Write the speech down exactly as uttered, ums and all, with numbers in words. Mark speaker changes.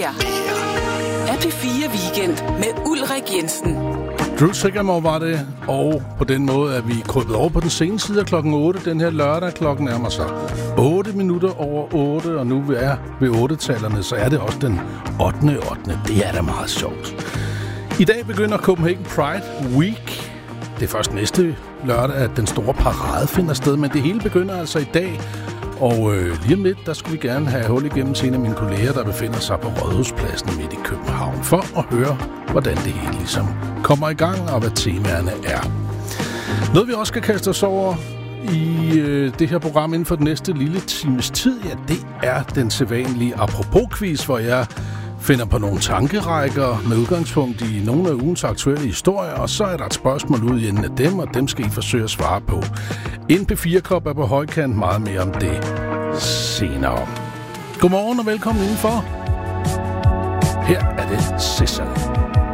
Speaker 1: her er P fire Weekend med Ulrik Jensen.
Speaker 2: Drew Sigamore var det, og på den måde er vi krybet over på den sene side af klokken otte. Den her lørdag klokken nærmer sig otte minutter over otte, og nu er ved otte-tallerne, så er det også den ottende ottende Det er da meget sjovt. I dag begynder Copenhagen Pride Week. Det er først næste lørdag, at den store parade finder sted, men det hele begynder altså i dag. Og øh, lige om lidt, der skulle vi gerne have hul igennem til en af mine kolleger, der befinder sig på Rådhuspladsen midt i København, for at høre, hvordan det hele ligesom kommer i gang, og hvad temaerne er. Noget vi også skal kaste os over i øh, det her program inden for den næste lille times tid, ja, det er den sædvanlige apropos-quiz, hvor jeg finder på nogle tankerækker med udgangspunkt i nogle af ugens aktuelle historier, og så er der et spørgsmål ud i enden af dem, og dem skal I forsøge at svare på. En P fire-kop er på højkant, meget mere om det senere. Godmorgen og velkommen indenfor. Her er det Sissel.